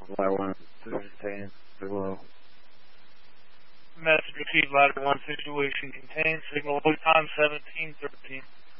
Ladder 1 contained below. Message received, Ladder 1 situation contained. Signal time 1713.